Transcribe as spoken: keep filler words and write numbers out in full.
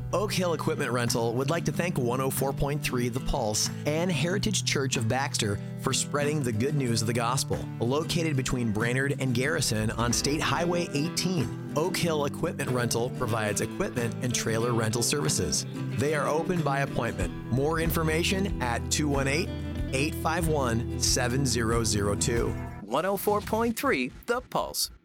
Oak Hill Equipment Rental would like to thank one oh four point three The Pulse and Heritage Church of Baxter for spreading the good news of the gospel. Located between Brainerd and Garrison on State Highway eighteen, Oak Hill Equipment Rental provides equipment and trailer rental services. They are open by appointment. More information at two one eight, eight five one, seven zero zero two. one oh four point three The Pulse.